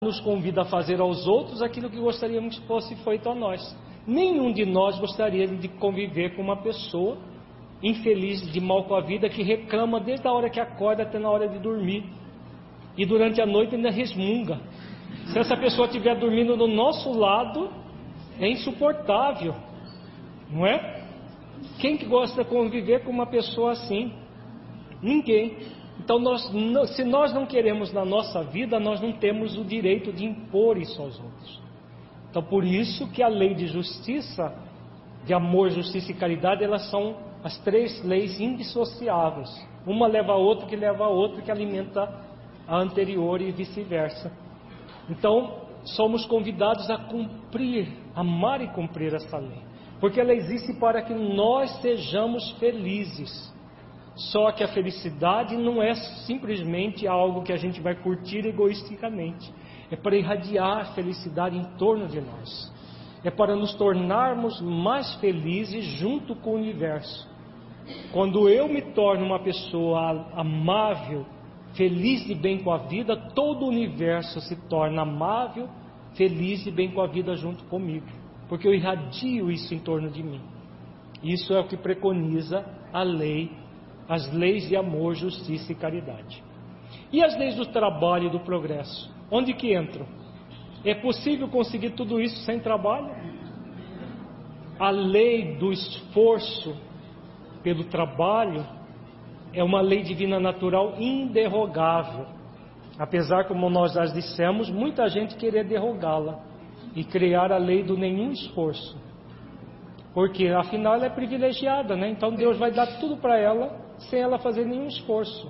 nos convida a fazer aos outros aquilo que gostaríamos que fosse feito a nós. Nenhum de nós gostaria de conviver com uma pessoa infeliz, de mal com a vida, que reclama desde a hora que acorda até na hora de dormir, e durante a noite ainda resmunga. Se essa pessoa estiver dormindo do nosso lado, é insuportável, não é? Quem que gosta de conviver com uma pessoa assim? Ninguém. Então, se nós não queremos na nossa vida, nós não temos o direito de impor isso aos outros. Então, por isso que a lei de justiça, de amor, justiça e caridade, elas são as três leis indissociáveis. Uma leva a outra, que leva a outra, que alimenta a anterior e vice-versa. Então, somos convidados a cumprir, amar e cumprir essa lei. Porque ela existe para que nós sejamos felizes. Só que a felicidade não é simplesmente algo que a gente vai curtir egoisticamente. É para irradiar a felicidade em torno de nós. É para nos tornarmos mais felizes junto com o universo. Quando eu me torno uma pessoa amável, feliz e bem com a vida, todo o universo se torna amável, feliz e bem com a vida junto comigo. Porque eu irradio isso em torno de mim. Isso é o que preconiza a lei, as leis de amor, justiça e caridade. E as leis do trabalho e do progresso? Onde que entram? É possível conseguir tudo isso sem trabalho? A lei do esforço pelo trabalho é uma lei divina natural inderrogável. Apesar, como nós já dissemos, muita gente querer derrogá-la e criar a lei do nenhum esforço. Porque afinal ela é privilegiada, né? Então Deus vai dar tudo para ela sem ela fazer nenhum esforço.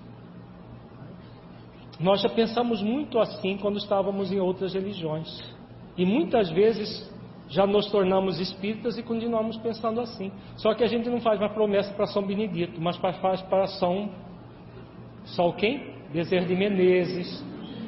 Nós já pensamos muito assim quando estávamos em outras religiões. E muitas vezes já nos tornamos espíritas e continuamos pensando assim. Só que a gente não faz uma promessa para São Benedito, mas faz para São quem? Bezerra de Menezes,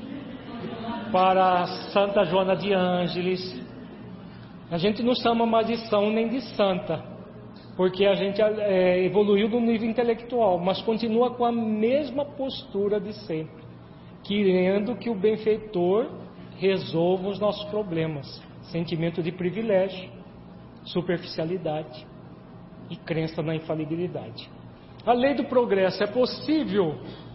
para Santa Joana de Ângeles. A gente não chama mais de São nem de Santa, porque a gente evoluiu no nível intelectual, mas continua com a mesma postura de sempre, querendo que o benfeitor resolva os nossos problemas. Sentimento de privilégio, superficialidade e crença na infalibilidade. A lei do progresso: é possível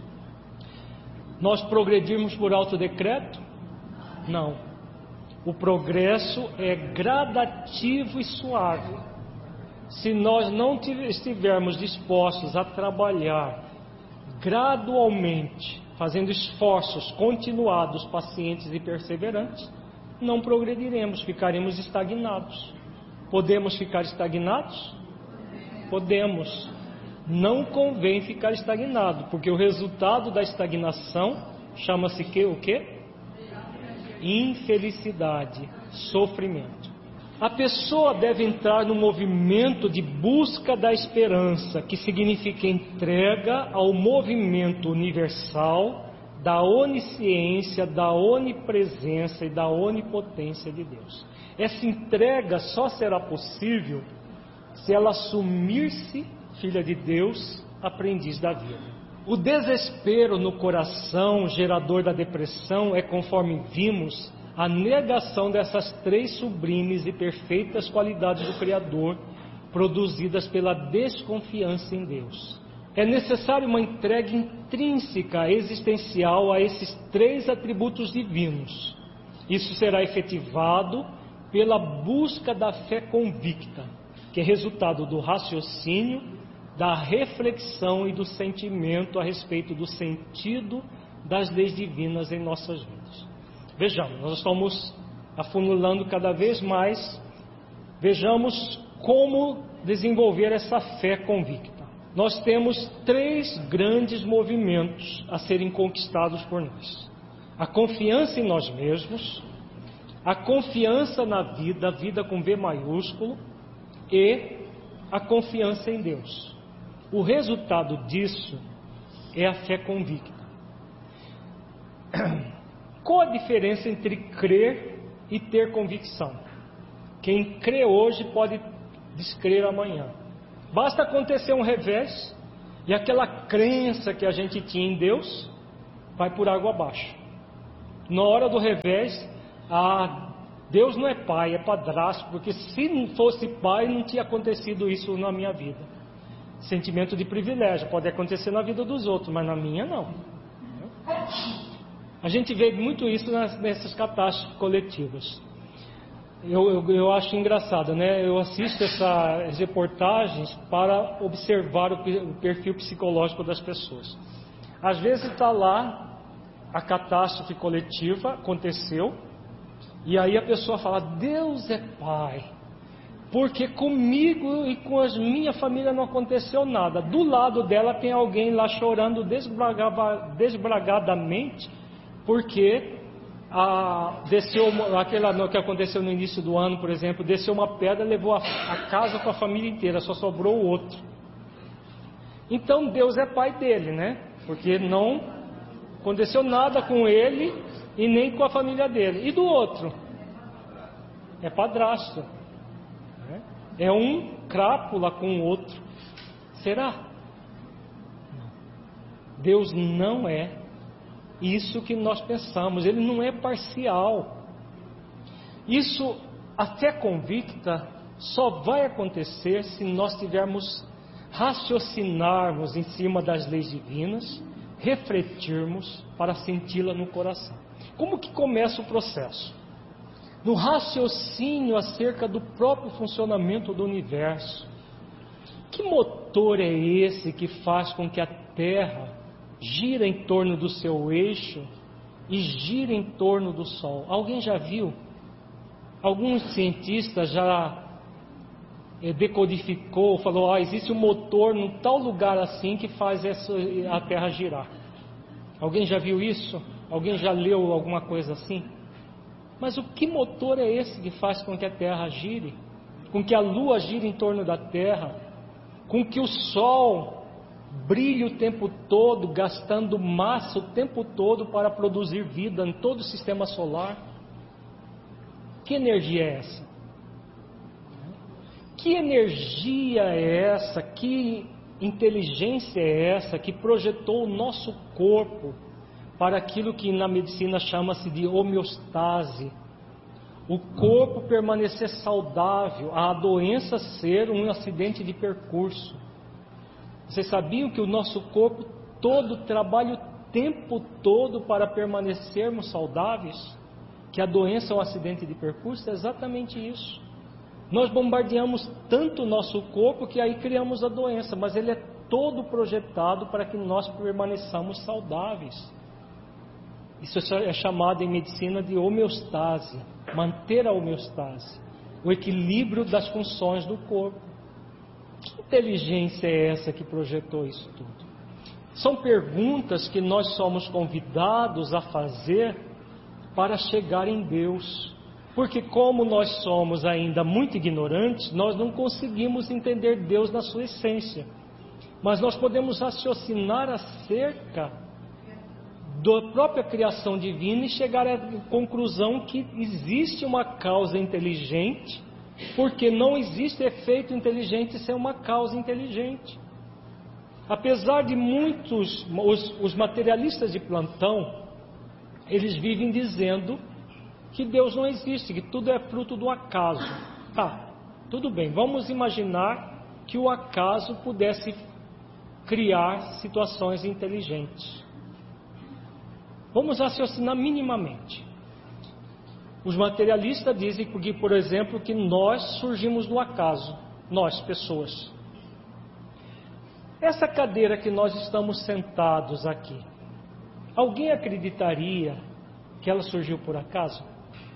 nós progredirmos por autodecreto? Não. O progresso é gradativo e suave. Se nós não estivermos dispostos a trabalhar gradualmente, fazendo esforços continuados, pacientes e perseverantes, não progrediremos, ficaremos estagnados. Podemos ficar estagnados? Podemos. Não convém ficar estagnado, porque o resultado da estagnação chama-se o quê? Infelicidade, sofrimento. A pessoa deve entrar no movimento de busca da esperança, que significa entrega ao movimento universal da onisciência, da onipresença e da onipotência de Deus. Essa entrega só será possível se ela assumir-se filha de Deus, aprendiz da vida. O desespero no coração, gerador da depressão, é, conforme vimos, a negação dessas três sublimes e perfeitas qualidades do Criador, produzidas pela desconfiança em Deus. É necessário uma entrega intrínseca, existencial a esses três atributos divinos. Isso será efetivado pela busca da fé convicta, que é resultado do raciocínio, da reflexão e do sentimento a respeito do sentido das leis divinas em nossas vidas. Vejamos, nós estamos afunilando cada vez mais. Vejamos como desenvolver essa fé convicta. Nós temos três grandes movimentos a serem conquistados por nós: a confiança em nós mesmos, a confiança na vida, a vida com V maiúsculo, e a confiança em Deus. O resultado disso é a fé convicta. Qual a diferença entre crer e ter convicção? Quem crê hoje pode descrer amanhã. Basta acontecer um revés e aquela crença que a gente tinha em Deus vai por água abaixo. Na hora do revés, Deus não é pai, é padrasto, porque se não fosse pai, não tinha acontecido isso na minha vida. Sentimento de privilégio, pode acontecer na vida dos outros, mas na minha não. A gente vê muito isso nessas catástrofes coletivas. Eu acho engraçado, né? Eu assisto essas reportagens para observar o perfil psicológico das pessoas. Às vezes está lá, a catástrofe coletiva aconteceu, e aí a pessoa fala: Deus é pai, porque comigo e com a minha família não aconteceu nada. Do lado dela tem alguém lá chorando desbragadamente, porque desceu aquela que aconteceu no início do ano, por exemplo, desceu uma pedra, levou a casa com a família inteira, só sobrou o outro. Então Deus é pai dele, né? Porque não aconteceu nada com ele e nem com a família dele. E do outro? É padrasto. É um crápula com o outro. Será? Não. Deus não é isso que nós pensamos. Ele não é parcial. Isso, a fé convicta só vai acontecer se nós tivermos, raciocinarmos em cima das leis divinas, refletirmos para senti-la no coração. Como que começa o processo? No raciocínio acerca do próprio funcionamento do universo. Que motor é esse que faz com que a Terra gira em torno do seu eixo e gira em torno do Sol? Alguém já viu? Alguns cientistas já decodificou, falou: existe um motor num tal lugar assim que faz a Terra girar. Alguém já viu isso? Alguém já leu alguma coisa assim? Mas o que motor é esse que faz com que a Terra gire? Com que a Lua gire em torno da Terra? Com que o Sol brilhe o tempo todo, gastando massa o tempo todo para produzir vida em todo o sistema solar? Que energia é essa? Que energia é essa? Que inteligência é essa que projetou o nosso corpo para aquilo que na medicina chama-se de homeostase? O corpo permanecer saudável, a doença ser um acidente de percurso. Vocês sabiam que o nosso corpo todo trabalha o tempo todo para permanecermos saudáveis? Que a doença é um acidente de percurso? É exatamente isso. Nós bombardeamos tanto o nosso corpo que aí criamos a doença, mas ele é todo projetado para que nós permaneçamos saudáveis. Isso é chamado em medicina de homeostase, manter a homeostase, o equilíbrio das funções do corpo. Que inteligência é essa que projetou isso tudo? São perguntas que nós somos convidados a fazer para chegar em Deus. Porque como nós somos ainda muito ignorantes, nós não conseguimos entender Deus na sua essência. Mas nós podemos raciocinar acerca da própria criação divina e chegar à conclusão que existe uma causa inteligente, porque não existe efeito inteligente sem uma causa inteligente. Apesar de muitos, os materialistas de plantão, eles vivem dizendo que Deus não existe, que tudo é fruto do acaso. Tá, tudo bem, vamos imaginar que o acaso pudesse criar situações inteligentes. Vamos raciocinar minimamente. Os materialistas dizem que, por exemplo, que nós surgimos do acaso, nós, pessoas. Essa cadeira que nós estamos sentados aqui, alguém acreditaria que ela surgiu por acaso?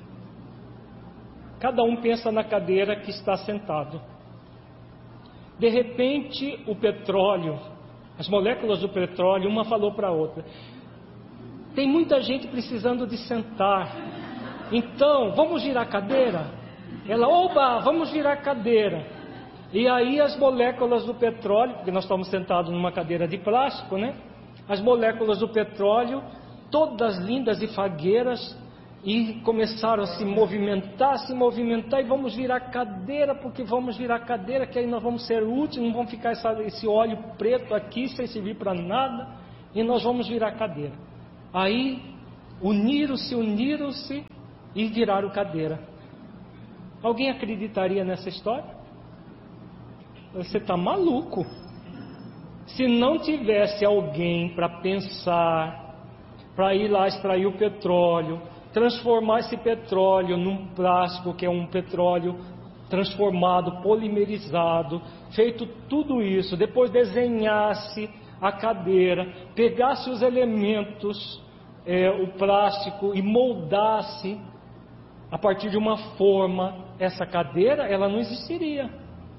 Cada um pensa na cadeira que está sentado. De repente, o petróleo, as moléculas do petróleo, uma falou para a outra: tem muita gente precisando de sentar, então vamos girar a cadeira? Ela: oba, vamos girar a cadeira. E aí as moléculas do petróleo, porque nós estamos sentados numa cadeira de plástico, né? As moléculas do petróleo, todas lindas e fagueiras, e começaram a se movimentar, e vamos virar a cadeira, porque vamos virar a cadeira, que aí nós vamos ser úteis, não vamos ficar esse óleo preto aqui sem servir para nada, e nós vamos virar a cadeira. Aí uniram-se e viraram cadeira. Alguém acreditaria nessa história? Você está maluco. Se não tivesse alguém para pensar, para ir lá extrair o petróleo, transformar esse petróleo num plástico, que é um petróleo transformado, polimerizado, feito tudo isso, depois desenhasse a cadeira, pegasse os elementos, o plástico, e moldasse a partir de uma forma essa cadeira, ela não existiria.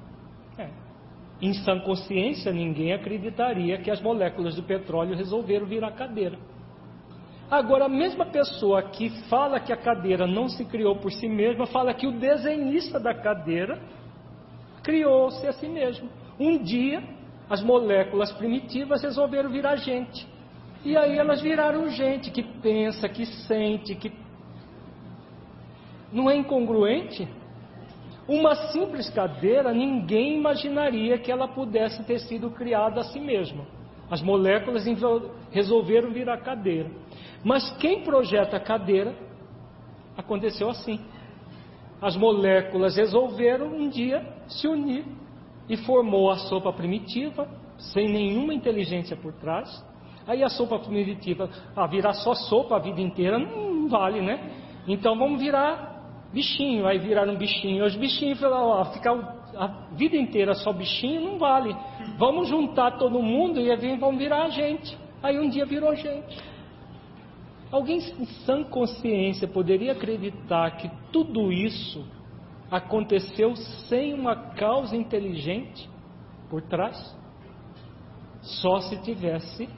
Em sã consciência, ninguém acreditaria que as moléculas do petróleo resolveram virar cadeira. Agora, a mesma pessoa que fala que a cadeira não se criou por si mesma, fala que o desenhista da cadeira criou-se a si mesmo. Um dia, as moléculas primitivas resolveram virar gente. E aí elas viraram gente que pensa, que sente, que... Não é incongruente? Uma simples cadeira, ninguém imaginaria que ela pudesse ter sido criada a si mesma. As moléculas resolveram virar cadeira. Mas quem projeta a cadeira, aconteceu assim. As moléculas resolveram um dia se unir e formou a sopa primitiva, sem nenhuma inteligência por trás. Aí a sopa primitiva, virar só sopa a vida inteira não vale, né? Então vamos virar bichinho. Aí viraram bichinho. Os bichinhos falaram, ficar a vida inteira só bichinho não vale. Vamos juntar todo mundo e vamos virar a gente. Aí um dia virou gente. Alguém em sã consciência poderia acreditar que tudo isso aconteceu sem uma causa inteligente por trás? Só se tivesse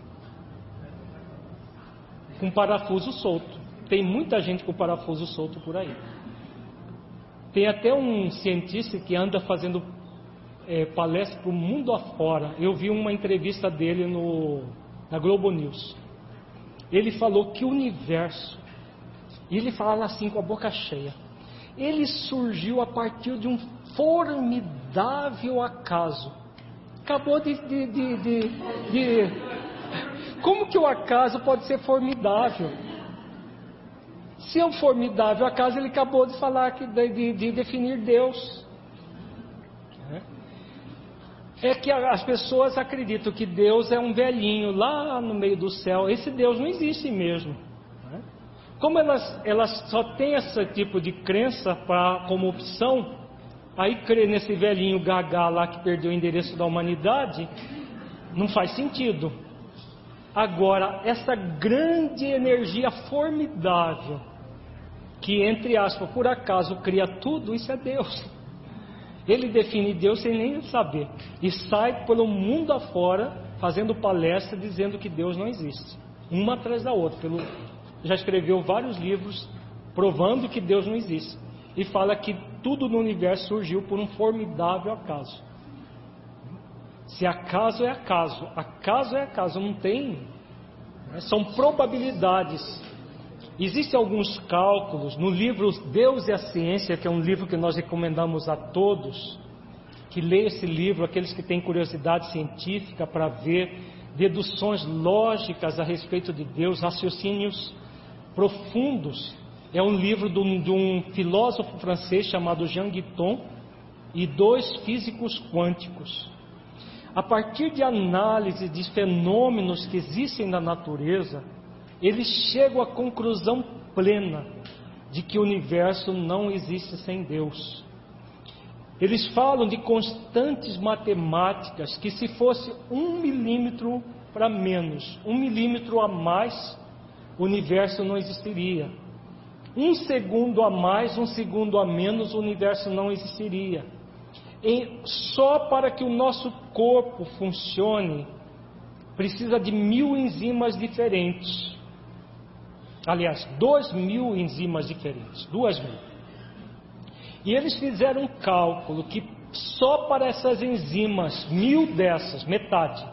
com parafuso solto. Tem muita gente com parafuso solto por aí. Tem até um cientista que anda fazendo palestra para o mundo afora. Eu vi uma entrevista dele na Globo News. Ele falou que o universo, e ele fala assim com a boca cheia, ele surgiu a partir de um formidável acaso. Acabou de... Como que o acaso pode ser formidável? Se é um formidável acaso, ele acabou de falar de definir Deus. É que as pessoas acreditam que Deus é um velhinho lá no meio do céu. Esse Deus não existe mesmo. Como elas só têm esse tipo de crença como opção, aí crer nesse velhinho gagá lá que perdeu o endereço da humanidade, não faz sentido. Agora, essa grande energia formidável, que entre aspas, por acaso cria tudo, isso é Deus. Ele define Deus sem nem saber, e sai pelo mundo afora fazendo palestra dizendo que Deus não existe, uma atrás da outra. Já escreveu vários livros provando que Deus não existe, e fala que tudo no universo surgiu por um formidável acaso. Se acaso é acaso, acaso é acaso, não tem, são probabilidades. Existem alguns cálculos no livro Deus e a Ciência, que é um livro que nós recomendamos a todos que leiam esse livro, aqueles que têm curiosidade científica para ver deduções lógicas a respeito de Deus, raciocínios profundos. É um livro de um filósofo francês chamado Jean Guitton e 2 físicos quânticos. A partir de análise de fenômenos que existem na natureza, eles chegam à conclusão plena de que o universo não existe sem Deus. Eles falam de constantes matemáticas que, se fosse 1 milímetro para menos, 1 milímetro a mais, o universo não existiria. 1 segundo a mais, 1 segundo a menos, o universo não existiria. Só para que o nosso corpo funcione, precisa de 1000 enzimas diferentes. Aliás, 2000 enzimas diferentes, 2000. E eles fizeram um cálculo que só para essas enzimas, 1000 dessas, metade,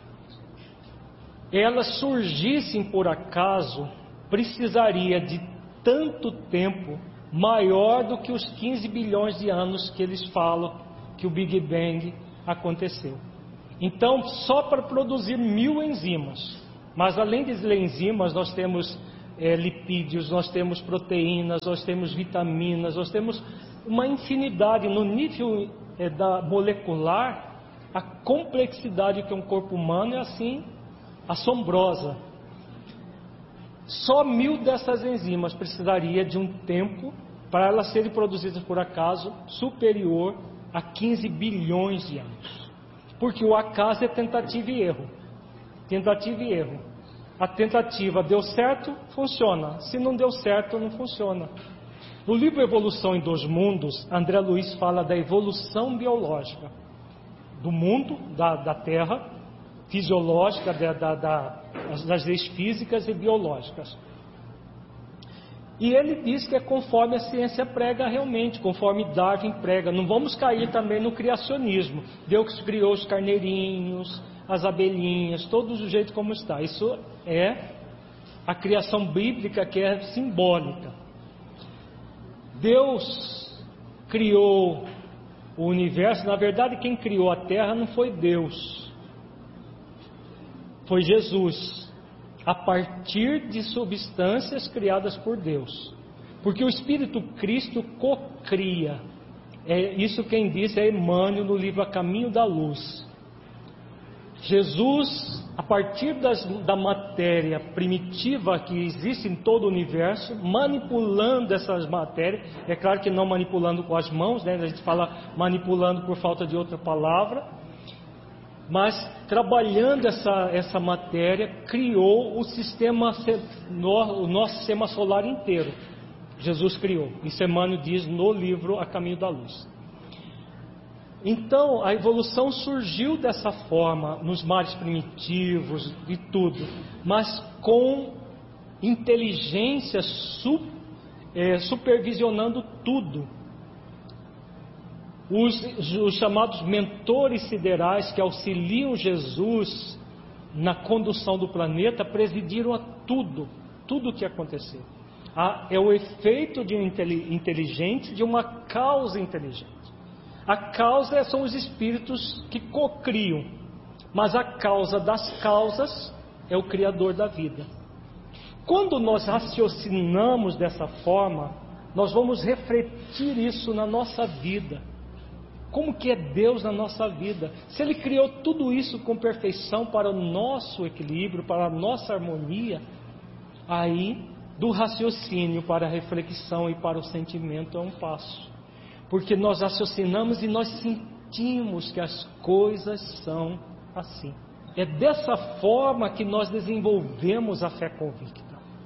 elas surgissem por acaso, precisaria de tanto tempo, maior do que os 15 bilhões de anos que eles falam que o Big Bang aconteceu. Então, só para produzir 1000 enzimas, mas além das enzimas nós temos lipídios, nós temos proteínas, nós temos vitaminas, nós temos uma infinidade no nível da molecular. A complexidade que é um corpo humano é assim assombrosa. Só 1000 dessas enzimas precisaria de um tempo para elas serem produzidas por acaso superior a 15 bilhões de anos. Porque o acaso é tentativa e erro. Tentativa e erro. A tentativa deu certo, funciona. Se não deu certo, não funciona. No livro Evolução em 2 Mundos, André Luiz fala da evolução biológica do mundo, da Terra, fisiológica, das leis físicas e biológicas. E ele diz que é conforme a ciência prega realmente, conforme Darwin prega. Não vamos cair também no criacionismo. Deus criou os carneirinhos, as abelhinhas, todos do jeito como está. Isso é a criação bíblica, que é simbólica. Deus criou o universo. Na verdade, quem criou a terra não foi Deus, foi Jesus, a partir de substâncias criadas por Deus, porque o Espírito Cristo cocria. Isso quem diz é Emmanuel no livro A Caminho da Luz. Jesus, a partir da matéria primitiva que existe em todo o universo, manipulando essas matérias, é claro que não manipulando com as mãos, né? A gente fala manipulando por falta de outra palavra, mas trabalhando essa matéria, criou o nosso sistema solar inteiro. Jesus criou. Isso Emmanuel diz no livro A Caminho da Luz. Então, a evolução surgiu dessa forma, nos mares primitivos e tudo, mas com inteligência supervisionando tudo. Os chamados mentores siderais que auxiliam Jesus na condução do planeta presidiram a tudo o que aconteceu. É o efeito de um inteligente, de uma causa inteligente. A causa são os espíritos que cocriam, mas a causa das causas é o Criador da vida. Quando nós raciocinamos dessa forma, nós vamos refletir isso na nossa vida. Como que é Deus na nossa vida? Se Ele criou tudo isso com perfeição para o nosso equilíbrio, para a nossa harmonia, aí do raciocínio para a reflexão e para o sentimento é um passo. Porque nós raciocinamos e nós sentimos que as coisas são assim. É dessa forma que nós desenvolvemos a fé convicta.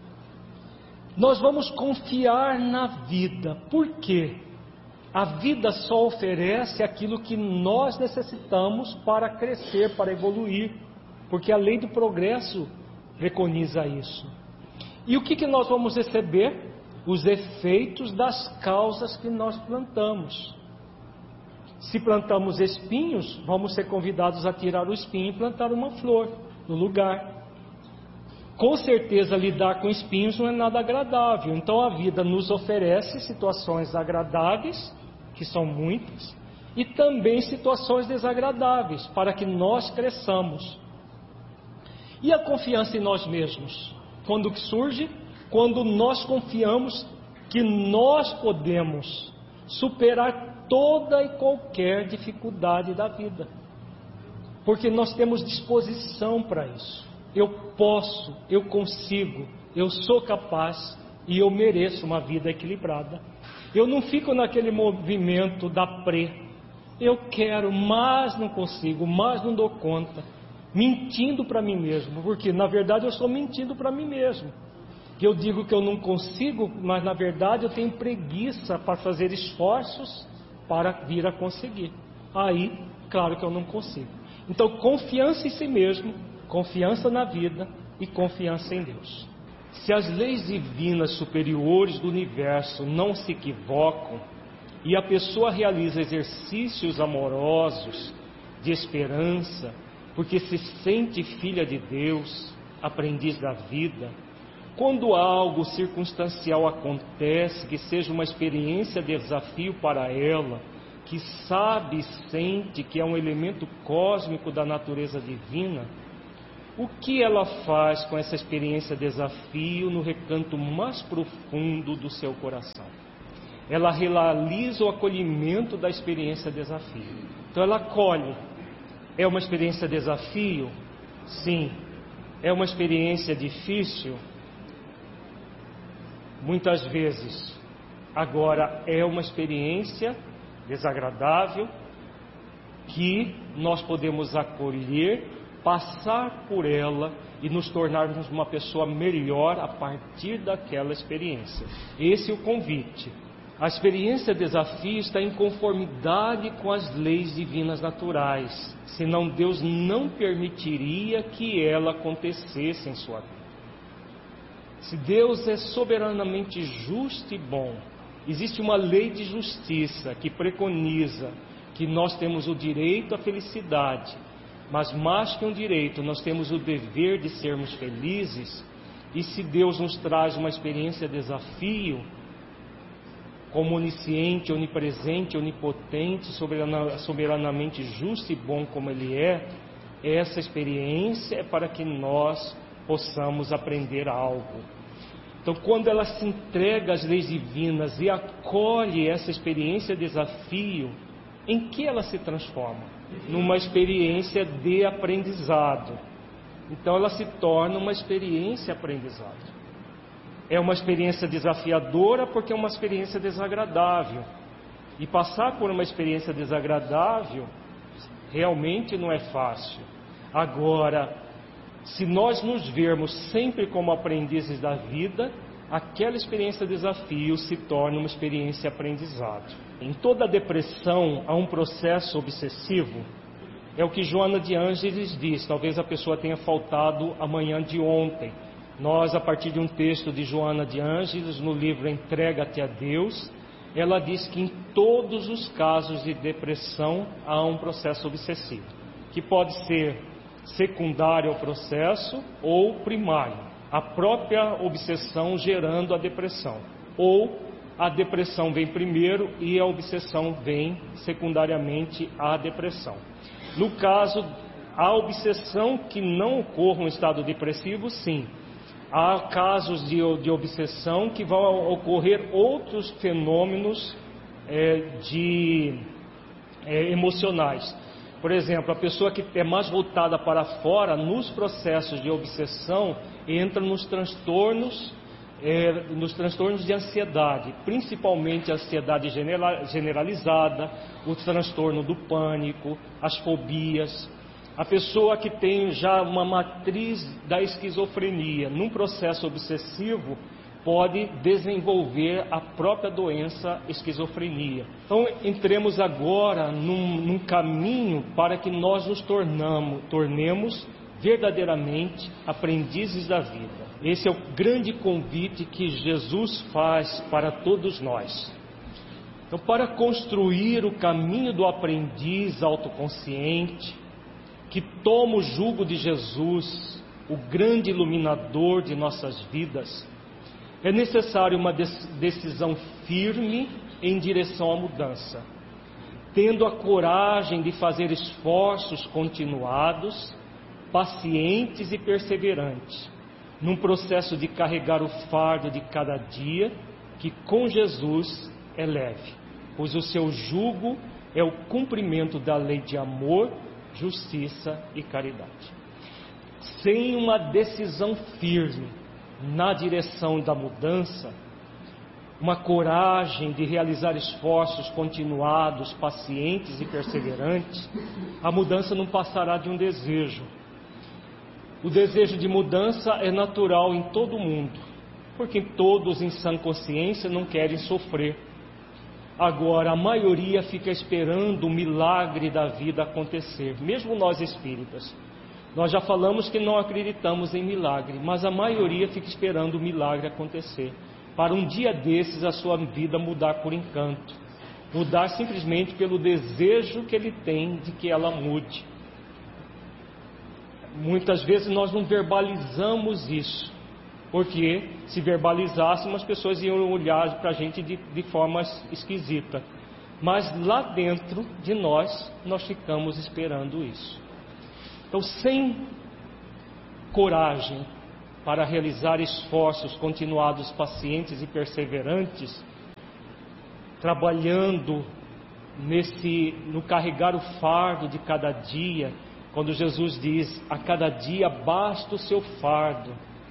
Nós vamos confiar na vida. Por quê? A vida só oferece aquilo que nós necessitamos para crescer, para evoluir. Porque a lei do progresso preconiza isso. E o que nós vamos receber? Os efeitos das causas que nós plantamos. Se plantamos espinhos, vamos ser convidados a tirar o espinho e plantar uma flor no lugar. Com certeza lidar com espinhos não é nada agradável. Então a vida nos oferece situações agradáveis, que são muitas, e também situações desagradáveis, para que nós cresçamos. E a confiança em nós mesmos? Quando que surge? Quando nós confiamos que nós podemos superar toda e qualquer dificuldade da vida. Porque nós temos disposição para isso. Eu posso, eu consigo, eu sou capaz e eu mereço uma vida equilibrada. Eu não fico naquele movimento da eu quero, mas não consigo, mas não dou conta, mentindo para mim mesmo, porque na verdade eu estou mentindo para mim mesmo. Que eu digo que eu não consigo, mas na verdade eu tenho preguiça para fazer esforços para vir a conseguir. Aí, claro que eu não consigo. Então, confiança em si mesmo, confiança na vida e confiança em Deus. Se as leis divinas superiores do universo não se equivocam e a pessoa realiza exercícios amorosos de esperança, porque se sente filha de Deus, aprendiz da vida, quando algo circunstancial acontece, que seja uma experiência de desafio para ela, que sabe e sente que é um elemento cósmico da natureza divina, O que ela faz com essa experiência desafio no recanto mais profundo do seu coração? Ela realiza o acolhimento da experiência desafio. Então ela acolhe. É uma experiência desafio? Sim. É uma experiência difícil? Muitas vezes. Agora, é uma experiência desagradável que nós podemos acolher, passar por ela e nos tornarmos uma pessoa melhor a partir daquela experiência. Esse é o convite. A experiência desafio está em conformidade com as leis divinas naturais, senão Deus não permitiria que ela acontecesse em sua vida. Se Deus é soberanamente justo e bom, existe uma lei de justiça que preconiza que nós temos o direito à felicidade, mas mais que um direito, nós temos o dever de sermos felizes. E se Deus nos traz uma experiência desafio, como onisciente, onipresente, onipotente, soberanamente justo e bom como Ele é, essa experiência é para que nós possamos aprender algo. Então, quando ela se entrega às leis divinas e acolhe essa experiência desafio, em que ela se transforma? Numa experiência de aprendizado. Então ela se torna uma experiência aprendizado. É uma experiência desafiadora porque é uma experiência desagradável. E passar por uma experiência desagradável realmente não é fácil. Agora, se nós nos vermos sempre como aprendizes da vida, aquela experiência desafio se torna uma experiência aprendizado. Em toda depressão há um processo obsessivo. É o que Joana de Ângeles diz. Talvez a pessoa tenha faltado a manhã de ontem. Nós, a partir de um texto de Joana de Ângeles, no livro Entrega-te a Deus, ela diz que em todos os casos de depressão há um processo obsessivo, que pode ser secundário ao processo ou primário, a própria obsessão gerando a depressão, ou a depressão vem primeiro e a obsessão vem secundariamente à depressão. No caso, a obsessão que não ocorra um estado depressivo, sim. Há casos de obsessão que vão ocorrer outros fenômenos emocionais. Por exemplo, a pessoa que é mais voltada para fora, nos processos de obsessão, entra nos transtornos de ansiedade, principalmente a ansiedade generalizada, o transtorno do pânico, as fobias. A pessoa que tem já uma matriz da esquizofrenia, num processo obsessivo, pode desenvolver a própria doença esquizofrenia. Então, entremos agora num caminho para que nós nos tornemos verdadeiramente aprendizes da vida. Esse é o grande convite que Jesus faz para todos nós. Então, para construir o caminho do aprendiz autoconsciente, que toma o jugo de Jesus, o grande iluminador de nossas vidas, é necessário uma decisão firme em direção à mudança, tendo a coragem de fazer esforços continuados, pacientes e perseverantes, num processo de carregar o fardo de cada dia, que com Jesus é leve, pois o seu jugo é o cumprimento da lei de amor, justiça e caridade. Sem uma decisão firme na direção da mudança, uma coragem de realizar esforços continuados, pacientes e perseverantes, a mudança não passará de um desejo. O desejo de mudança é natural em todo mundo, porque todos em sã consciência não querem sofrer. Agora, a maioria fica esperando o milagre da vida acontecer, mesmo nós espíritas. Nós já falamos que não acreditamos em milagre, mas a maioria fica esperando o milagre acontecer, para um dia desses a sua vida mudar por encanto, mudar simplesmente pelo desejo que ele tem de que ela mude. Muitas vezes nós não verbalizamos isso, porque se verbalizássemos, as pessoas iam olhar para a gente de forma esquisita. Mas lá dentro de nós ficamos esperando isso. Então, sem coragem para realizar esforços continuados, pacientes e perseverantes, trabalhando no carregar o fardo de cada dia, quando Jesus diz: a cada dia basta o seu fardo,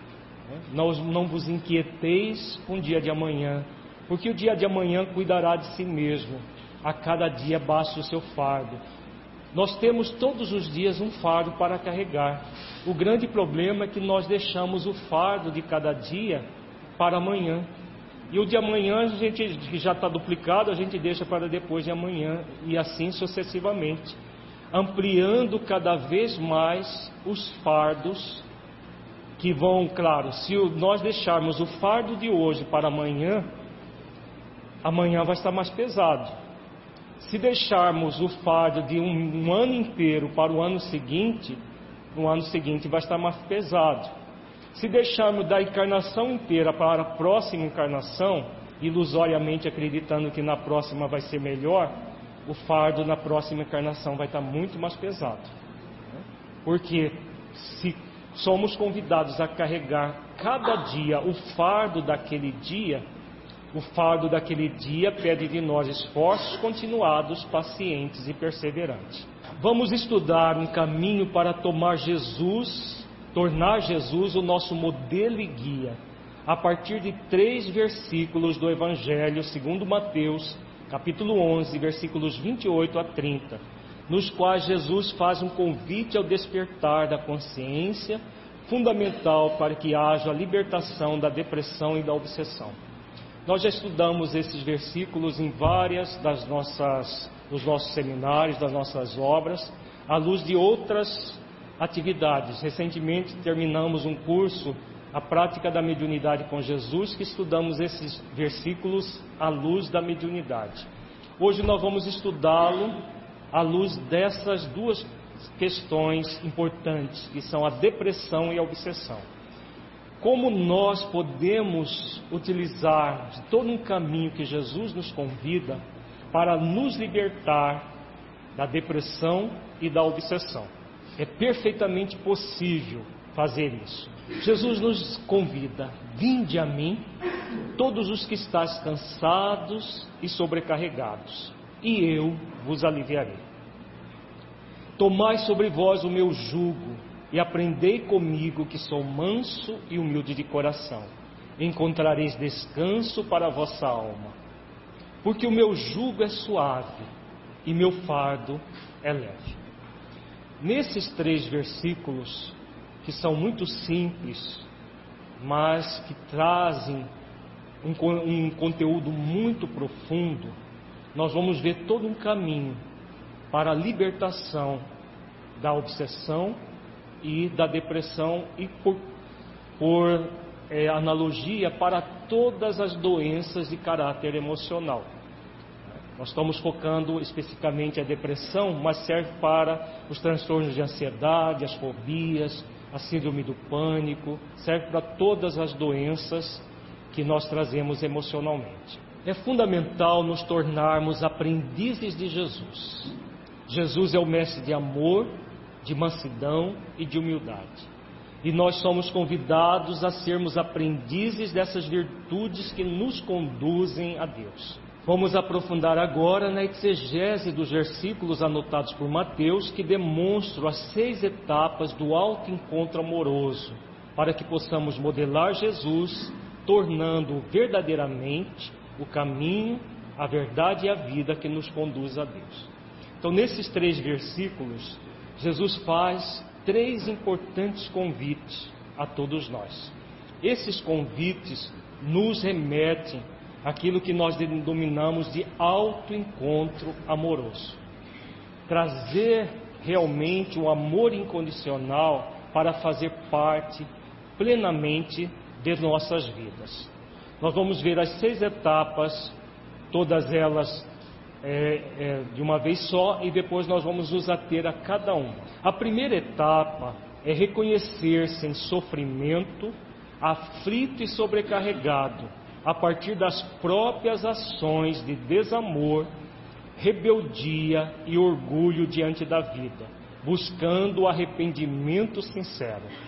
não vos inquieteis com o dia de amanhã, porque o dia de amanhã cuidará de si mesmo, a cada dia basta o seu fardo. Nós temos todos os dias um fardo para carregar. O grande problema é que nós deixamos o fardo de cada dia para amanhã. E o de amanhã, a gente, que já está duplicado, a gente deixa para depois de amanhã. E assim sucessivamente. Ampliando cada vez mais os fardos que vão, claro, se nós deixarmos o fardo de hoje para amanhã, amanhã vai estar mais pesado. Se deixarmos o fardo de um ano inteiro para o ano seguinte, no ano seguinte vai estar mais pesado. Se deixarmos da encarnação inteira para a próxima encarnação, ilusoriamente acreditando que na próxima vai ser melhor, o fardo na próxima encarnação vai estar muito mais pesado. Porque se somos convidados a carregar cada dia o fardo daquele dia, o fardo daquele dia pede de nós esforços continuados, pacientes e perseverantes. Vamos estudar um caminho para tornar Jesus o nosso modelo e guia, a partir de 3 versículos do Evangelho segundo Mateus, capítulo 11, versículos 28 a 30, nos quais Jesus faz um convite ao despertar da consciência, fundamental para que haja a libertação da depressão e da obsessão. Nós já estudamos esses versículos em várias dos nossos seminários, das nossas obras, à luz de outras atividades. Recentemente terminamos um curso, a prática da mediunidade com Jesus, que estudamos esses versículos à luz da mediunidade. Hoje nós vamos estudá-lo à luz dessas 2 questões importantes, que são a depressão e a obsessão. Como nós podemos utilizar de todo um caminho que Jesus nos convida para nos libertar da depressão e da obsessão. É perfeitamente possível fazer isso. Jesus nos convida: vinde a mim, todos os que estáis cansados e sobrecarregados, e eu vos aliviarei. Tomai sobre vós o meu jugo, e aprendei comigo, que sou manso e humilde de coração. Encontrareis descanso para a vossa alma. Porque o meu jugo é suave e meu fardo é leve. Nesses 3 versículos, que são muito simples, mas que trazem um conteúdo muito profundo, nós vamos ver todo um caminho para a libertação da obsessão e da depressão, e por analogia, para todas as doenças de caráter emocional. Nós estamos focando especificamente a depressão, mas serve para os transtornos de ansiedade, as fobias, a síndrome do pânico, serve para todas as doenças que nós trazemos emocionalmente. É fundamental nos tornarmos aprendizes de Jesus. Jesus é o mestre de amor, de mansidão e de humildade. E nós somos convidados a sermos aprendizes dessas virtudes que nos conduzem a Deus. Vamos aprofundar agora na exegese dos versículos anotados por Mateus, que demonstram as 6 etapas do autoencontro amoroso, para que possamos modelar Jesus, tornando verdadeiramente o caminho, a verdade e a vida que nos conduz a Deus. Então, nesses 3 versículos, Jesus faz 3 importantes convites a todos nós. Esses convites nos remetem àquilo que nós denominamos de autoencontro amoroso. Trazer realmente o amor incondicional para fazer parte plenamente de nossas vidas. Nós vamos ver as 6 etapas, todas elas de uma vez só, e depois nós vamos nos ater a cada uma. A primeira etapa é reconhecer-se em sofrimento, aflito e sobrecarregado, a partir das próprias ações de desamor, rebeldia e orgulho diante da vida, buscando o arrependimento sincero.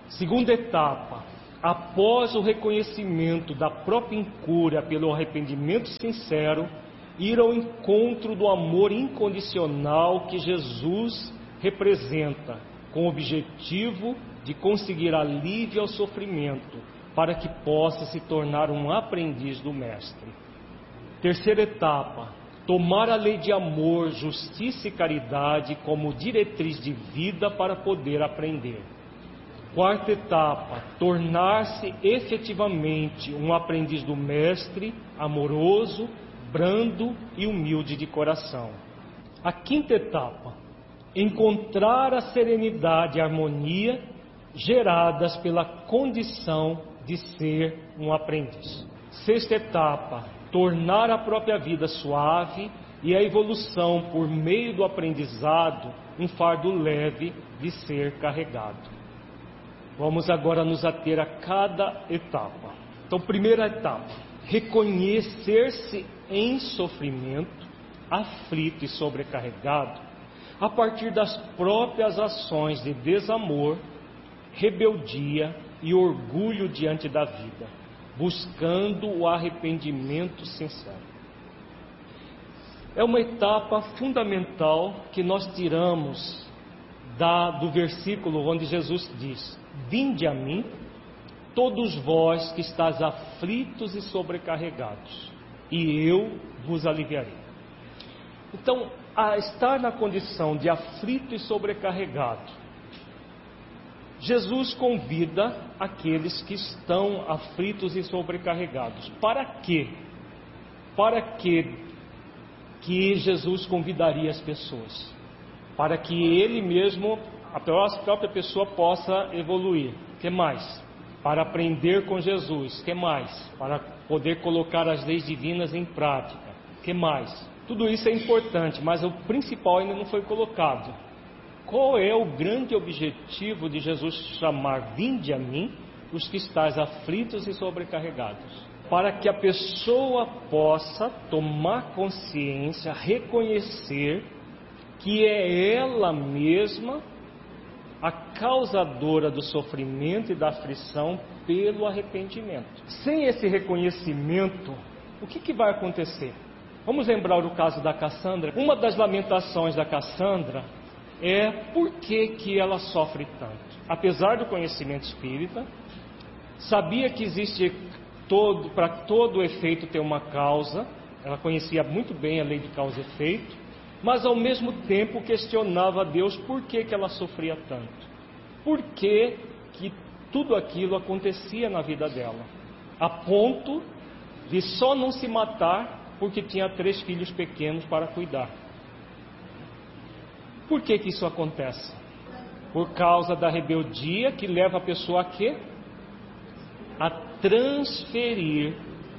Segunda etapa, após o reconhecimento da própria incúria pelo arrependimento sincero, ir ao encontro do amor incondicional que Jesus representa, com o objetivo de conseguir alívio ao sofrimento, para que possa se tornar um aprendiz do Mestre. Terceira etapa, tomar a lei de amor, justiça e caridade como diretriz de vida para poder aprender. Quarta etapa, tornar-se efetivamente um aprendiz do Mestre, amoroso, brando e humilde de coração. A quinta etapa, encontrar a serenidade e harmonia geradas pela condição de ser um aprendiz. Sexta etapa, tornar a própria vida suave e a evolução por meio do aprendizado um fardo leve de ser carregado. Vamos agora nos ater a cada etapa. Então, primeira etapa, reconhecer-se em sofrimento, aflito e sobrecarregado, a partir das próprias ações de desamor, rebeldia e orgulho diante da vida, buscando o arrependimento sincero. É uma etapa fundamental que nós tiramos do versículo onde Jesus diz: vinde a mim, todos vós que estáis aflitos e sobrecarregados, e eu vos aliviarei. Então, a estar na condição de aflito e sobrecarregado, Jesus convida aqueles que estão aflitos e sobrecarregados. Para quê? Para que Jesus convidaria as pessoas? Para que Ele mesmo, a própria pessoa, possa evoluir. O que mais? Para aprender com Jesus. O que mais? Para poder colocar as leis divinas em prática. O que mais? Tudo isso é importante, mas o principal ainda não foi colocado. Qual é o grande objetivo de Jesus chamar: vinde a mim, os que estáis aflitos e sobrecarregados? Para que a pessoa possa tomar consciência, reconhecer que é ela mesma a causadora do sofrimento e da aflição pelo arrependimento. Sem esse reconhecimento, o que vai acontecer? Vamos lembrar o caso da Cassandra. Uma das lamentações da Cassandra é por que ela sofre tanto. Apesar do conhecimento espírita, sabia que existe para todo efeito ter uma causa, ela conhecia muito bem a lei de causa e efeito, mas ao mesmo tempo questionava a Deus por que ela sofria tanto. Por que tudo aquilo acontecia na vida dela, a ponto de só não se matar porque tinha 3 filhos pequenos para cuidar. Por que isso acontece? Por causa da rebeldia que leva a pessoa a quê? A transferir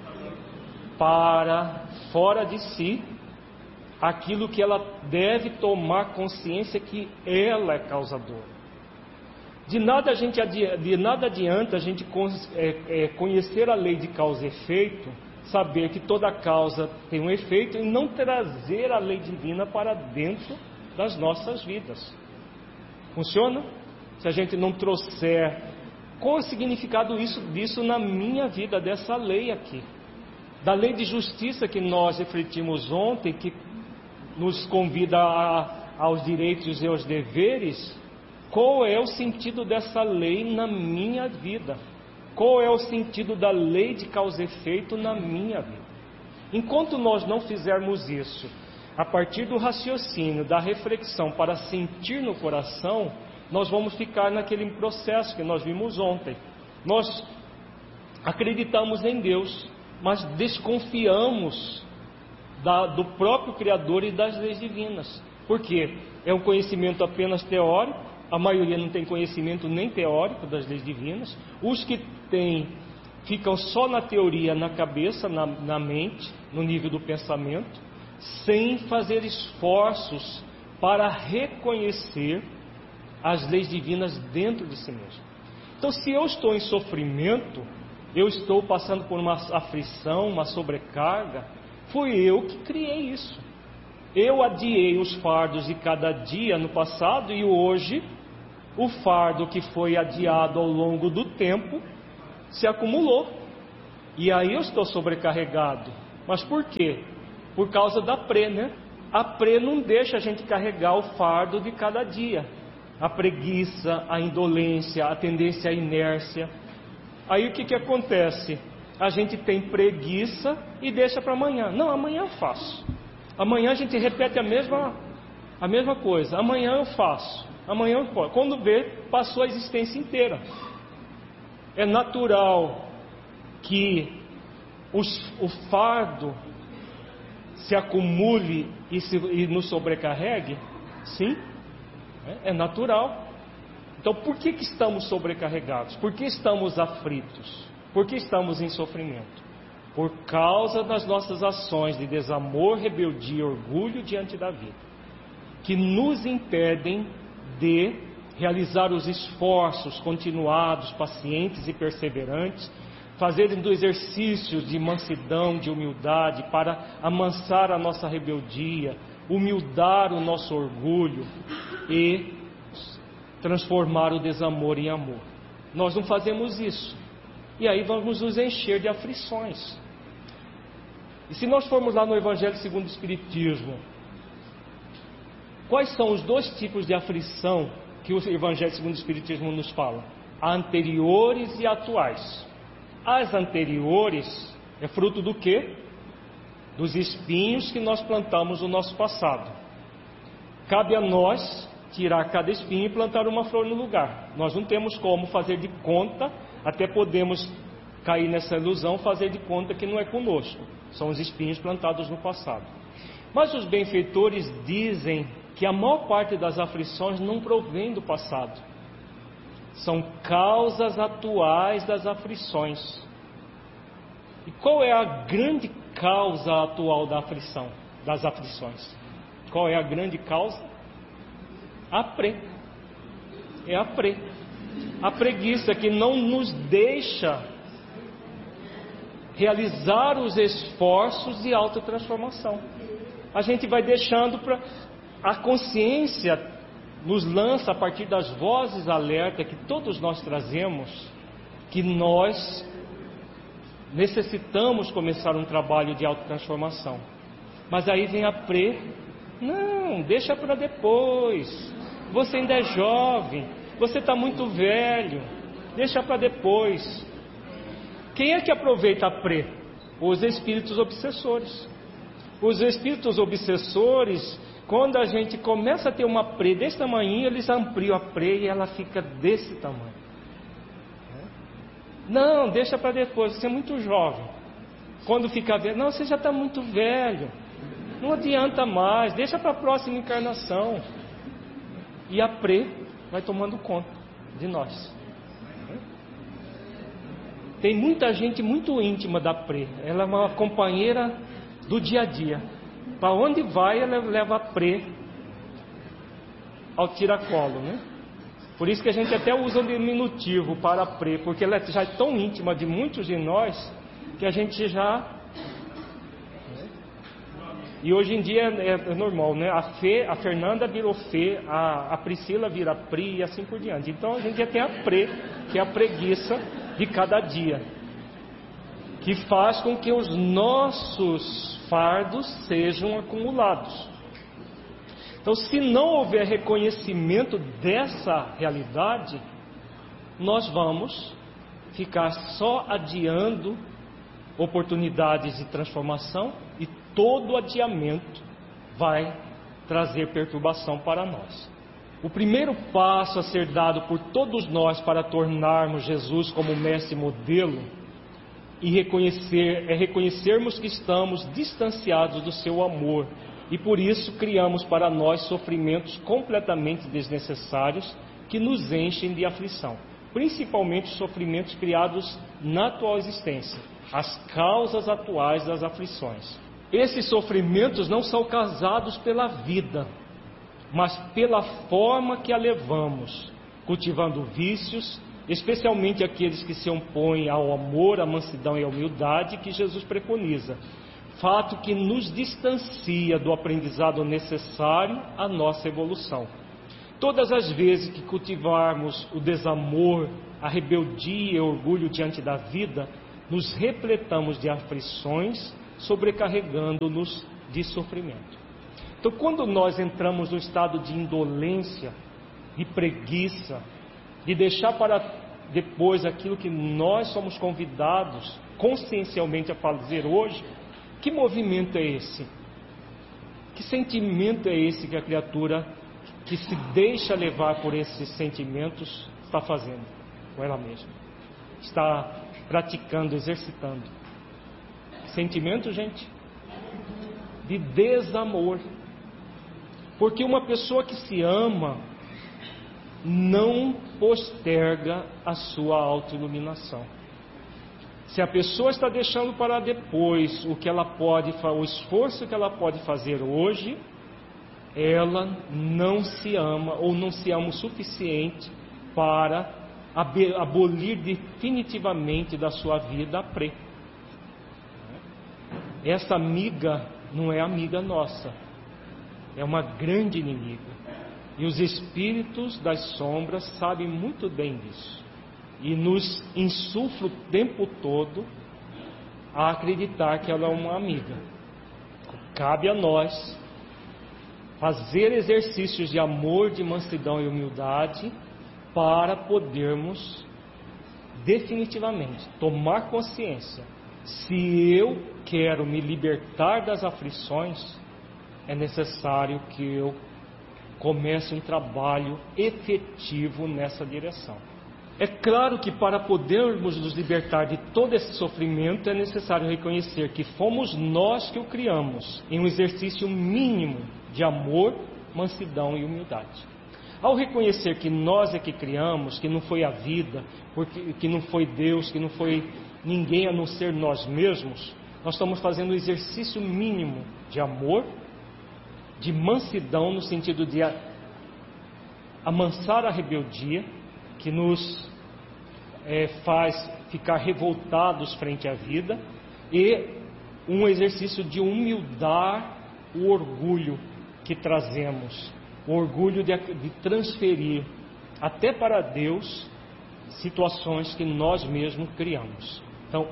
para fora de si aquilo que ela deve tomar consciência que ela é causadora. De nada adianta a gente conhecer a lei de causa e efeito, saber que toda causa tem um efeito e não trazer a lei divina para dentro das nossas vidas. Funciona? Se a gente não trouxer qual é o significado disso na minha vida, dessa lei aqui, da lei de justiça que nós refletimos ontem, que nos convida aos direitos e aos deveres. Qual é o sentido dessa lei na minha vida? Qual é o sentido da lei de causa e efeito na minha vida? Enquanto nós não fizermos isso, a partir do raciocínio, da reflexão, para sentir no coração, nós vamos ficar naquele processo que nós vimos ontem. Nós acreditamos em Deus, mas desconfiamos do próprio Criador e das leis divinas. Por quê? É um conhecimento apenas teórico, a maioria não tem conhecimento nem teórico das leis divinas. Os que têm ficam só na teoria, na cabeça, na mente, no nível do pensamento, sem fazer esforços para reconhecer as leis divinas dentro de si mesmo. Então, se eu estou em sofrimento, eu estou passando por uma aflição, uma sobrecarga, fui eu que criei isso. Eu adiei os fardos de cada dia no passado e hoje o fardo que foi adiado ao longo do tempo se acumulou. E aí eu estou sobrecarregado. Mas por quê? Por causa da pré, né? A pré não deixa a gente carregar o fardo de cada dia. A preguiça, a indolência, a tendência à inércia. Aí o que acontece? A gente tem preguiça e deixa para amanhã. Não, amanhã eu faço. Amanhã a gente repete a mesma coisa. Amanhã eu faço. Amanhã eu faço. Quando vê, passou a existência inteira. É natural que o fardo se acumule e nos sobrecarregue? Sim, é natural. Então por que estamos sobrecarregados? Por que estamos aflitos? Por que estamos em sofrimento? Por causa das nossas ações de desamor, rebeldia e orgulho diante da vida, que nos impedem de realizar os esforços continuados, pacientes e perseverantes, fazerem do exercício de mansidão, de humildade, para amansar a nossa rebeldia, humildar o nosso orgulho e transformar o desamor em amor. Nós não fazemos isso. E aí vamos nos encher de aflições. E se nós formos lá no Evangelho segundo o Espiritismo, quais são os dois tipos de aflição que o Evangelho segundo o Espiritismo nos fala? Anteriores e atuais. As anteriores é fruto do quê? Dos espinhos que nós plantamos no nosso passado. Cabe a nós tirar cada espinho e plantar uma flor no lugar. Nós não temos como fazer de conta, até podemos cair nessa ilusão, fazer de conta que não é conosco. São os espinhos plantados no passado. Mas os benfeitores dizem que a maior parte das aflições não provém do passado. São causas atuais das aflições. E qual é a grande causa atual da aflição, das aflições? Qual é a grande causa? A pré. É a pré. A preguiça que não nos deixa realizar os esforços de autotransformação. A gente vai deixando para... A consciência nos lança a partir das vozes alerta que todos nós trazemos, que nós necessitamos começar um trabalho de autotransformação. Mas aí vem a pré. Não, deixa para depois. Você ainda é jovem. Você está muito velho. Deixa para depois. Quem é que aproveita a pré? Os espíritos obsessores. Os espíritos obsessores, quando a gente começa a ter uma pré desse tamanho, eles ampliam a pré e ela fica desse tamanho. Não, deixa para depois, você é muito jovem. Quando fica velho, não, você já está muito velho. Não adianta mais, deixa para a próxima encarnação. E a pré vai tomando conta de nós. Tem muita gente muito íntima da pré. Ela é uma companheira do dia a dia. Para onde vai, ela leva a pré ao tiracolo, né? Por isso que a gente até usa o diminutivo para a pré, porque ela já é tão íntima de muitos de nós, que a gente já... E hoje em dia é normal, né? A Fernanda virou Fê, a Priscila vira Pri e assim por diante. Então a gente já tem a pré, que é a preguiça de cada dia, que faz com que os nossos fardos sejam acumulados. Então, se não houver reconhecimento dessa realidade, nós vamos ficar só adiando oportunidades de transformação, e todo adiamento vai trazer perturbação para nós. O primeiro passo a ser dado por todos nós para tornarmos Jesus como mestre modelo e reconhecermos que estamos distanciados do seu amor, e por isso criamos para nós sofrimentos completamente desnecessários que nos enchem de aflição, principalmente sofrimentos criados na atual existência, as causas atuais das aflições. Esses sofrimentos não são causados pela vida, mas pela forma que a levamos, cultivando vícios, especialmente aqueles que se opõem ao amor, à mansidão e à humildade que Jesus preconiza, fato que nos distancia do aprendizado necessário à nossa evolução. Todas as vezes que cultivarmos o desamor, a rebeldia e o orgulho diante da vida, nos repletamos de aflições, sobrecarregando-nos de sofrimento. Então, quando nós entramos no estado de indolência, de preguiça, de deixar para depois aquilo que nós somos convidados consciencialmente a fazer hoje, que movimento é esse? Que sentimento é esse que a criatura que se deixa levar por esses sentimentos está fazendo com ela mesma? Está praticando, exercitando. Sentimento, gente? De desamor. Porque uma pessoa que se ama não posterga a sua autoiluminação. Se a pessoa está deixando para depois o esforço que ela pode fazer hoje, ela não se ama ou não se ama o suficiente para abolir definitivamente da sua vida a pré. Essa amiga não é amiga nossa, é uma grande inimiga. E os espíritos das sombras sabem muito bem disso. E nos insuflam o tempo todo a acreditar que ela é uma amiga. Cabe a nós fazer exercícios de amor, de mansidão e humildade para podermos definitivamente tomar consciência. Se eu quero me libertar das aflições, é necessário que eu comece um trabalho efetivo nessa direção. É claro que para podermos nos libertar de todo esse sofrimento é necessário reconhecer que fomos nós que o criamos, em um exercício mínimo de amor, mansidão e humildade. Ao reconhecer que nós é que criamos, que não foi a vida, que não foi Deus, que não foi ninguém a não ser nós mesmos, nós estamos fazendo um exercício mínimo de amor, de mansidão, no sentido de amansar a rebeldia, que nos faz ficar revoltados frente à vida, e um exercício de humildar o orgulho que trazemos, o orgulho de transferir até para Deus situações que nós mesmos criamos. Então,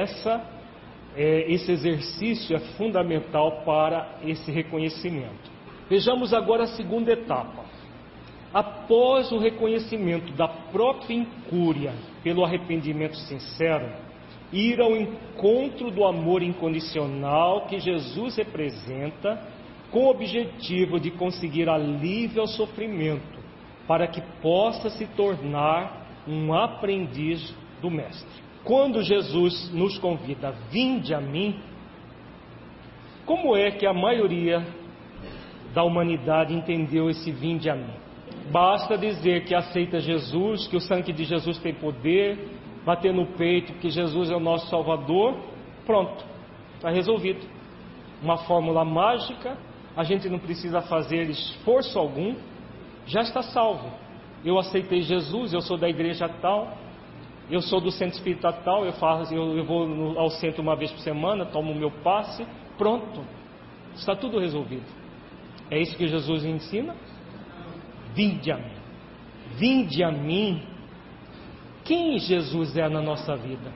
esse exercício é fundamental para esse reconhecimento. Vejamos agora a segunda etapa. Após o reconhecimento da própria incúria pelo arrependimento sincero, ir ao encontro do amor incondicional que Jesus representa, com o objetivo de conseguir alívio ao sofrimento, para que possa se tornar um aprendiz do Mestre. Quando Jesus nos convida, vinde a mim, como é que a maioria da humanidade entendeu esse vinde a mim? Basta dizer que aceita Jesus, que o sangue de Jesus tem poder, bater no peito que Jesus é o nosso Salvador, pronto, está resolvido. Uma fórmula mágica, a gente não precisa fazer esforço algum, já está salvo. Eu aceitei Jesus, eu sou da igreja tal, eu sou do centro espírita tal, eu vou ao centro uma vez por semana, tomo o meu passe, pronto, está tudo resolvido. É isso que Jesus ensina? Vinde a mim. Vinde a mim. Quem Jesus é na nossa vida?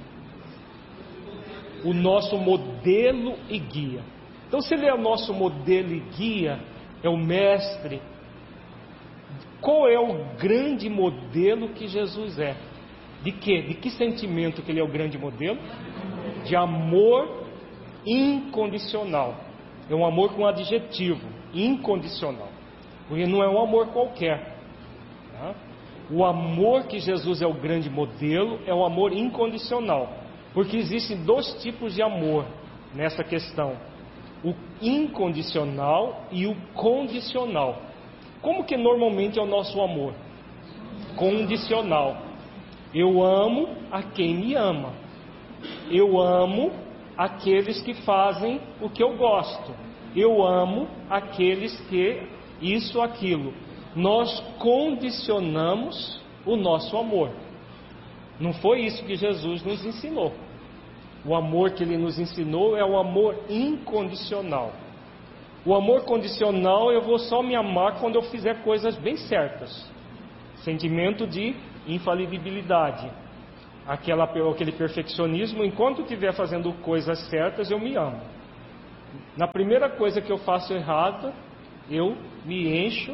O nosso modelo e guia. Então, se Ele é o nosso modelo e guia, é o Mestre, qual é o grande modelo que Jesus é? De quê? De que sentimento que Ele é o grande modelo? De amor incondicional. É um amor com adjetivo, incondicional. Porque não é um amor qualquer. Tá? O amor que Jesus é o grande modelo é o amor incondicional. Porque existem dois tipos de amor nessa questão: o incondicional e o condicional. Como que normalmente é o nosso amor? Condicional. Eu amo a quem me ama. Eu amo aqueles que fazem o que eu gosto. Eu amo aqueles que isso, aquilo. Nós condicionamos o nosso amor. Não foi isso que Jesus nos ensinou. O amor que Ele nos ensinou é o amor incondicional. O amor condicional, eu vou só me amar quando eu fizer coisas bem certas. Sentimento de infalibilidade. Aquele perfeccionismo, enquanto eu estiver fazendo coisas certas, eu me amo. Na primeira coisa que eu faço errada, eu me encho,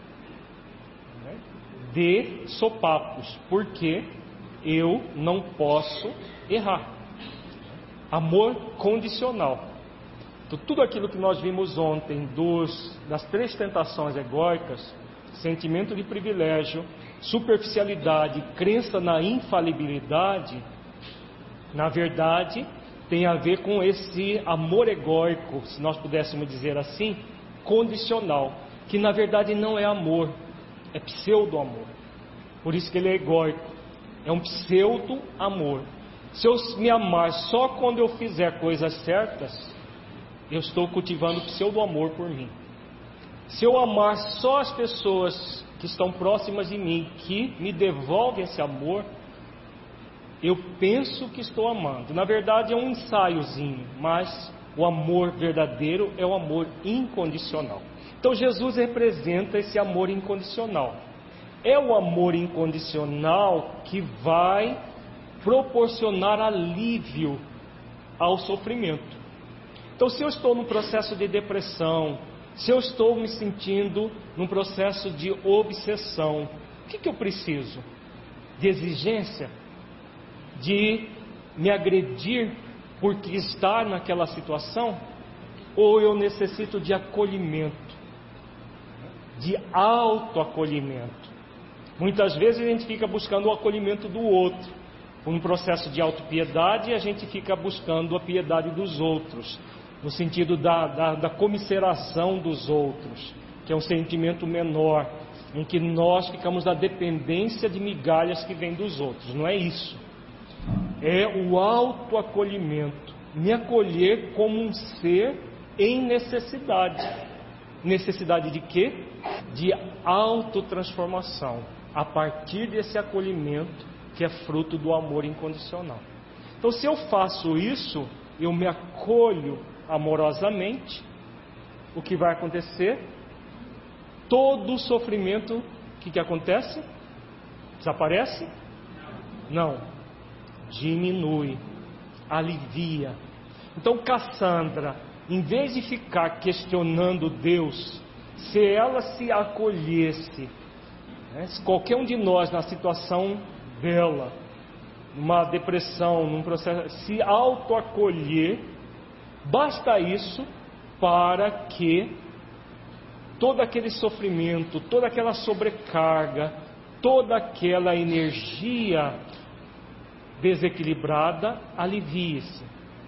né, de sopapos, porque eu não posso errar. Amor condicional. Então, tudo aquilo que nós vimos ontem das 3 tentações egóicas, sentimento de privilégio, superficialidade, crença na infalibilidade, na verdade, tem a ver com esse amor egóico, se nós pudéssemos dizer assim, condicional, que na verdade não é amor, é pseudo-amor. Por isso que ele é egóico, é um pseudo-amor. Se eu me amar só quando eu fizer coisas certas, eu estou cultivando pseudo-amor por mim. Se eu amar só as pessoas que estão próximas de mim, que me devolvem esse amor, eu penso que estou amando. Na verdade é um ensaiozinho, mas o amor verdadeiro é o amor incondicional. Então Jesus representa esse amor incondicional. É o amor incondicional que vai proporcionar alívio ao sofrimento. Então, se eu estou num processo de depressão, se eu estou me sentindo num processo de obsessão, o que eu preciso? De exigência? De me agredir porque estar naquela situação? Ou eu necessito de acolhimento? De autoacolhimento? Muitas vezes a gente fica buscando o acolhimento do outro. Por um processo de autopiedade, a gente fica buscando a piedade dos outros, no sentido da comiseração dos outros, que é um sentimento menor, em que nós ficamos na dependência de migalhas que vêm dos outros. Não é isso. É o autoacolhimento, me acolher como um ser em necessidade. Necessidade de quê? De autotransformação, a partir desse acolhimento que é fruto do amor incondicional. Então, se eu faço isso, eu me acolho amorosamente, o que vai acontecer? Todo o sofrimento, o que acontece? Desaparece? Não. Diminui, alivia. Então Cassandra, em vez de ficar questionando Deus, se ela se acolhesse, né, se qualquer um de nós na situação dela, numa depressão, num processo, se autoacolher, basta isso para que todo aquele sofrimento, toda aquela sobrecarga, toda aquela energia desequilibrada alivie-se.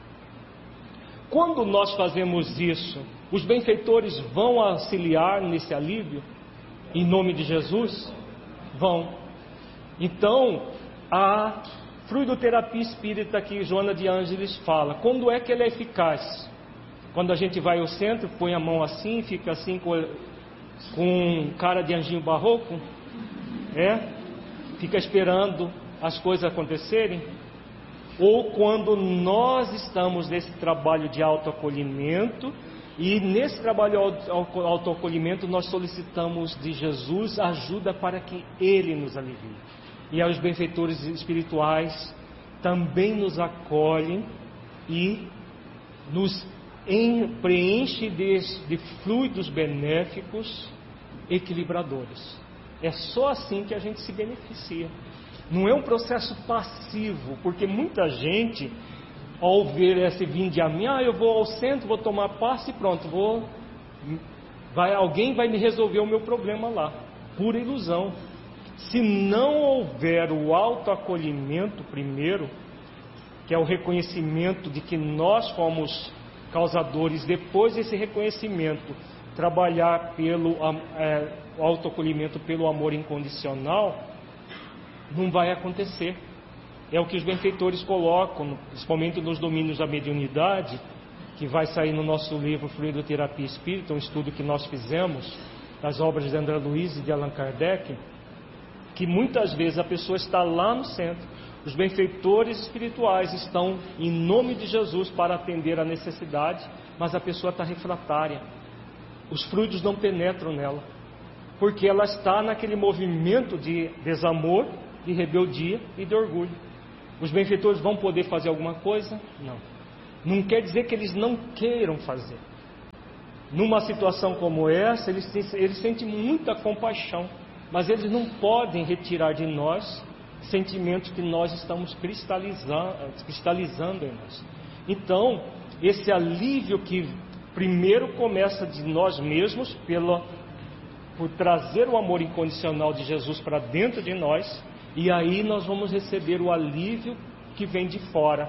Quando nós fazemos isso, os benfeitores vão auxiliar nesse alívio? Em nome de Jesus? Vão. Então, a fluidoterapia espírita que Joana de Ângeles fala, quando é que ela é eficaz? Quando a gente vai ao centro, põe a mão assim, fica assim com cara de anjinho barroco, fica esperando as coisas acontecerem? Ou quando nós estamos nesse trabalho de autoacolhimento, e nesse trabalho de autoacolhimento nós solicitamos de Jesus ajuda para que Ele nos alivie. E os benfeitores espirituais também nos acolhem e nos preenche de fluidos benéficos equilibradores. É só assim que a gente se beneficia. Não é um processo passivo, porque muita gente, ao ver esse vinde a mim, eu vou ao centro, vou tomar passe e pronto, alguém vai me resolver o meu problema lá. Pura ilusão. Se não houver o autoacolhimento primeiro, que é o reconhecimento de que nós fomos causadores, depois desse reconhecimento, trabalhar pelo autoacolhimento, pelo amor incondicional, não vai acontecer. É o que os benfeitores colocam, principalmente nos domínios da mediunidade, que vai sair no nosso livro Fluidoterapia Espírita, um estudo que nós fizemos, das obras de André Luiz e de Allan Kardec, que muitas vezes a pessoa está lá no centro, os benfeitores espirituais estão em nome de Jesus para atender a necessidade, mas a pessoa está refratária, os frutos não penetram nela, porque ela está naquele movimento de desamor, de rebeldia e de orgulho. Os benfeitores vão poder fazer alguma coisa? Não. Não quer dizer que eles não queiram fazer. Numa situação como essa, eles sentem muita compaixão, mas eles não podem retirar de nós sentimentos que nós estamos cristalizando em nós. Então, esse alívio que primeiro começa de nós mesmos, por trazer o amor incondicional de Jesus para dentro de nós, e aí nós vamos receber o alívio que vem de fora.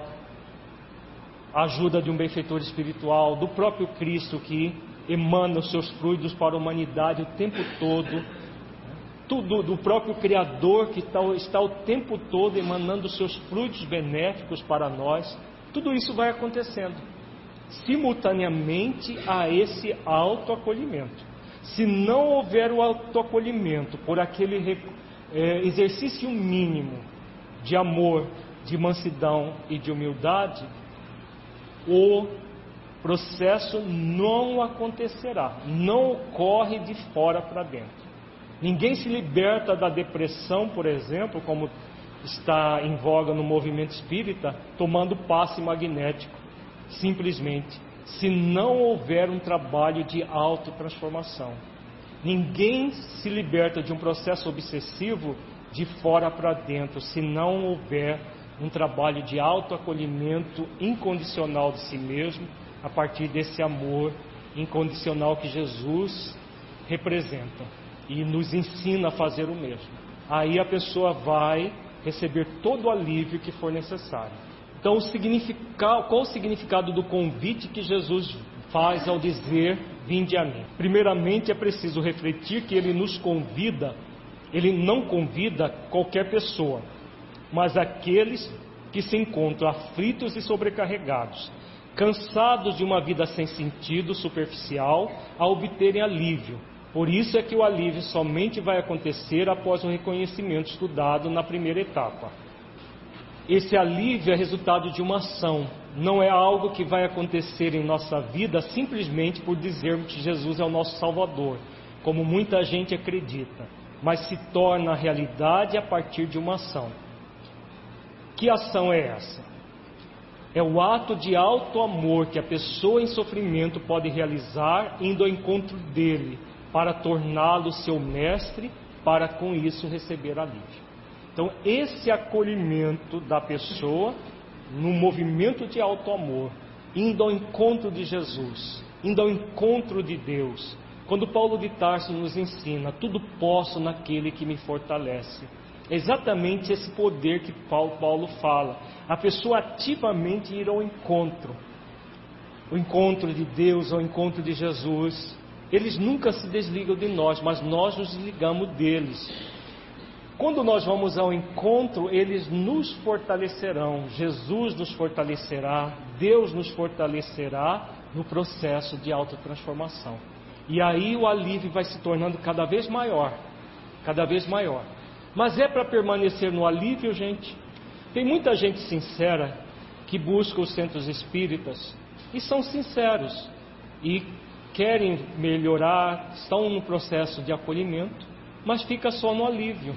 A ajuda de um benfeitor espiritual, do próprio Cristo que emana os seus frutos para a humanidade o tempo todo, tudo do próprio Criador que está o tempo todo emanando os seus frutos benéficos para nós. Tudo isso vai acontecendo simultaneamente a esse autoacolhimento. Se não houver o autoacolhimento por aquele exercício mínimo de amor, de mansidão e de humildade, o processo não acontecerá, não ocorre de fora para dentro. Ninguém se liberta da depressão, por exemplo, como está em voga no movimento espírita, tomando passe magnético, simplesmente, se não houver um trabalho de autotransformação. Ninguém se liberta de um processo obsessivo de fora para dentro, se não houver um trabalho de autoacolhimento incondicional de si mesmo, a partir desse amor incondicional que Jesus representa e nos ensina a fazer o mesmo. Aí a pessoa vai receber todo o alívio que for necessário. Então, qual o significado do convite que Jesus faz ao dizer: vinde a mim? Primeiramente, é preciso refletir que ele nos convida, ele não convida qualquer pessoa, mas aqueles que se encontram aflitos e sobrecarregados, cansados de uma vida sem sentido, superficial, a obterem alívio. Por isso é que o alívio somente vai acontecer após o reconhecimento estudado na primeira etapa. Esse alívio é resultado de uma ação, não é algo que vai acontecer em nossa vida simplesmente por dizermos que Jesus é o nosso Salvador, como muita gente acredita, mas se torna realidade a partir de uma ação. Que ação é essa? É o ato de alto amor que a pessoa em sofrimento pode realizar indo ao encontro dele, para torná-lo seu mestre, para com isso receber alívio. Então, esse acolhimento da pessoa no movimento de alto amor, indo ao encontro de Jesus, indo ao encontro de Deus. Quando Paulo de Tarso nos ensina: tudo posso naquele que me fortalece. É exatamente esse poder que Paulo fala. A pessoa ativamente ir ao encontro. O encontro de Deus, ao encontro de Jesus. Eles nunca se desligam de nós, mas nós nos desligamos deles. Quando nós vamos ao encontro, eles nos fortalecerão. Jesus nos fortalecerá, Deus nos fortalecerá no processo de autotransformação. E aí o alívio vai se tornando cada vez maior, cada vez maior. Mas é para permanecer no alívio, gente? Tem muita gente sincera que busca os centros espíritas e são sinceros e querem melhorar, estão no processo de acolhimento, mas fica só no alívio.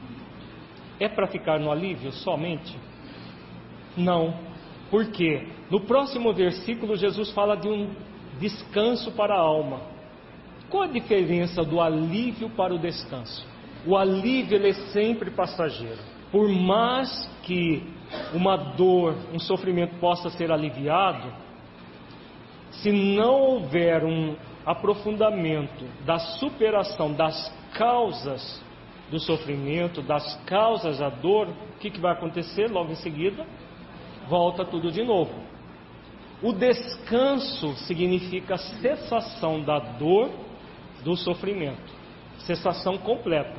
É para ficar no alívio somente? Não. Por quê? No próximo versículo, Jesus fala de um descanso para a alma. Qual a diferença do alívio para o descanso? O alívio ele é sempre passageiro. Por mais que uma dor, um sofrimento possa ser aliviado, se não houver um aprofundamento da superação das causas do sofrimento, das causas da dor, o que vai acontecer logo em seguida? Volta tudo de novo. O descanso significa cessação da dor, do sofrimento, cessação completa.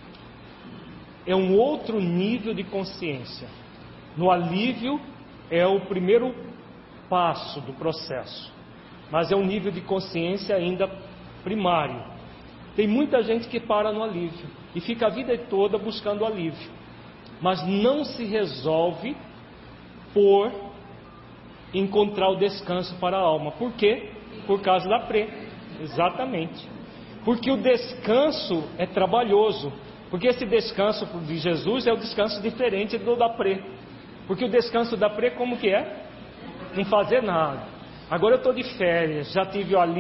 É um outro nível de consciência. No alívio é o primeiro passo do processo, mas é um nível de consciência ainda primário. Tem muita gente que para no alívio e fica a vida toda buscando alívio, mas não se resolve por encontrar o descanso para a alma. Por quê? Por causa da Exatamente. Porque o descanso é trabalhoso. Porque esse descanso de Jesus é o descanso diferente do da pré. Porque o descanso da pré como que é? Não fazer nada. Agora eu estou de férias, já tive o alívio